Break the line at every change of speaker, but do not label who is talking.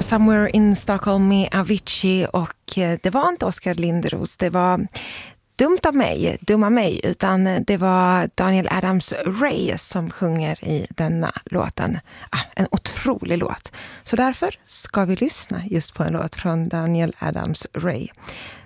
Somewhere in Stockholm med Avicii, och det var inte Oskar Lindros, det var dumma mig, utan det var Daniel Adams-Ray som sjunger i denna låten. En otrolig låt. Så därför ska vi lyssna just på en låt från Daniel Adams-Ray.